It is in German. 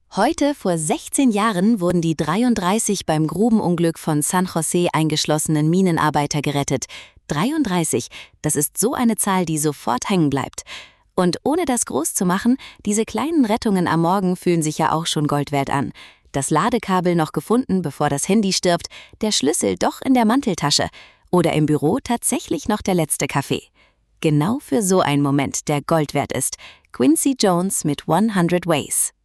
Heute vor 16 Jahren wurden die 33 beim Grubenunglück von San Jose eingeschlossenen Minenarbeiter gerettet. 33, das ist so eine Zahl, die sofort hängen bleibt. Und ohne das groß zu machen, diese kleinen Rettungen am Morgen fühlen sich ja auch schon Gold wert an. Das Ladekabel noch gefunden, bevor das Handy stirbt, der Schlüssel doch in der Manteltasche oder im Büro tatsächlich noch der letzte Kaffee. Genau für so einen Moment, der Gold wert ist. Quincy Jones mit 100 Ways.